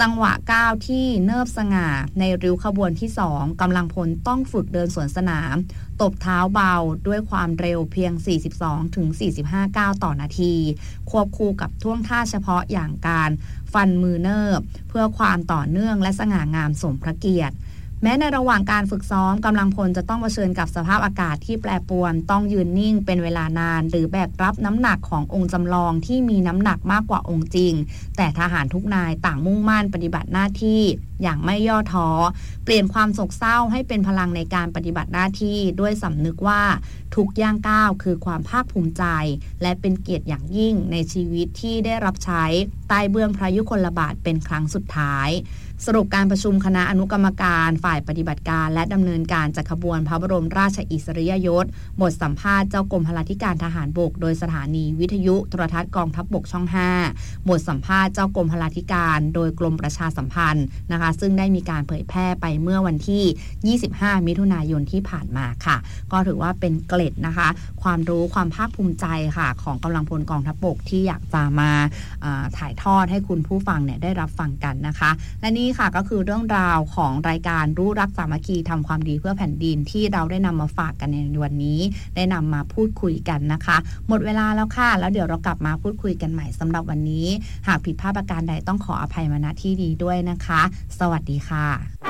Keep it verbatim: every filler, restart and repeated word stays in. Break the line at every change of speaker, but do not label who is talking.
จังหวะก้าวที่เนิบสง่าในริ้วขบวนที่สองกำลังพลต้องฝึกเดินสวนสนามตบเท้าเบาด้วยความเร็วเพียง สี่สิบสองถึงสี่สิบห้า ก้าวต่อนาทีควบคู่กับท่วงท่าเฉพาะอย่างการฟันมือเนิบเพื่อความต่อเนื่องและสง่างามสมพระเกียรติแม้ในระหว่างการฝึกซ้อมกำลังพลจะต้องเผชิญกับสภาพอากาศที่แปรปรวนต้องยืนนิ่งเป็นเวลานานหรือแบกรับน้ำหนักขององค์จำลองที่มีน้ำหนักมากกว่าองค์จริงแต่ทหารทุกนายต่างมุ่งมั่นปฏิบัติหน้าที่อย่างไม่ย่อท้อเปลี่ยนความโศกเศร้าให้เป็นพลังในการปฏิบัติหน้าที่ด้วยสำนึกว่าทุกย่างก้าวคือความภาคภูมิใจและเป็นเกียรติอย่างยิ่งในชีวิตที่ได้รับใช้ใต้เบื้องพระยุคลบาทเป็นครั้งสุดท้ายสรุปการประชุมคณะอนุกรรมการฝ่ายปฏิบัติการและดำเนินการจัดขบวนพระบรมราชอิสริยยศบทสัมภาษณ์เจ้ากรมพลาธิการทหารบกโดยสถานีวิทยุโทรทัศน์กองทัพบกช่องห้าบทสัมภาษณ์เจ้ากรมพลาธิการโดยกรมประชาสัมพันธ์นะคะซึ่งได้มีการเผยแพร่ไปเมื่อวันที่ยี่สิบห้ามิถุนายนที่ผ่านมาค่ะก็ถือว่าเป็นเกร็ดนะคะความรู้ความภาคภูมิใจค่ะของกำลังพลกองทัพบกที่อยากจะมาถ่ายทอดให้คุณผู้ฟังเนี่ยได้รับฟังกันนะคะและนี่ค่ะก็คือเรื่องราวของรายการรู้รักสามัคคีทำความดีเพื่อแผ่นดินที่เราได้นำมาฝากกันในวันนี้ได้นำมาพูดคุยกันนะคะหมดเวลาแล้วค่ะแล้วเดี๋ยวเรากลับมาพูดคุยกันใหม่สำหรับวันนี้หากผิดพลาดประการใดต้องขออภัยมาณที่นี้ด้วยนะคะสวัสดีค่ะ